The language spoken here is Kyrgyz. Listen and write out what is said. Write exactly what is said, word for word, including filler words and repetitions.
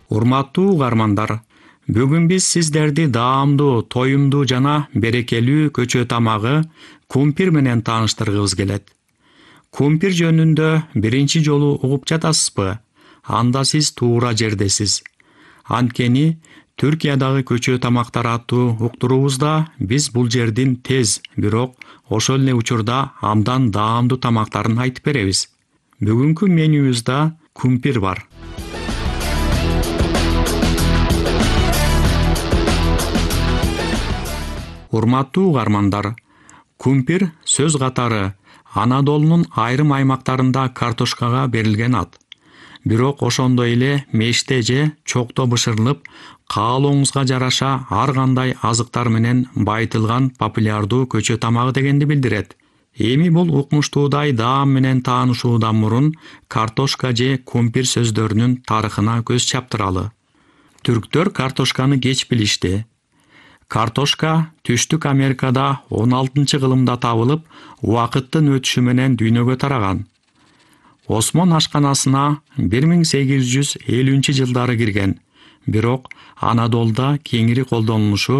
Урматтуу угармандар, бүгүн биз сиздерди даамдуу, тоюмдуу жана берекелүү көчө тамагы кумпир менен тааныштыргыбыз келет. Кумпир жөнүндө биринчи жолу угуп жатасызбы? Анда сиз туура жердесиз. Анткени Түркиядагы көчө тамактар аттуу уктуруубузда биз бул жердин тез, бирок ошол эле учурда абдан даамдуу тамактарын айтып беребиз. Бүгүнкү менюбузда кумпир бар. Урматтуу угармандар, кумпир сөз катары Анадолунун айрым аймактарында картошкага берилген ат. Бирок ошондой эле меште же чокто бышырылып, каалооңузга жараша ар кандай азыктар менен байытылган популярдуу көчө тамагы дегенди билдирет. Эми бул укмуштуудай даам менен таанышуудан мурун картошка же кумпир сөздөрүнүн тарыхына көз чаптыралы. Түрктөр картошканы кеч билишти. Картошка Түштүк Америкада он алтынчы кылымда табылып, убакыттын өтүшү менен дүйнөгө тараган. Осмон ашканасына бир миң сегиз жүз элүүнчү жылдары кирген, бирок Анадолда кеңири колдонулушу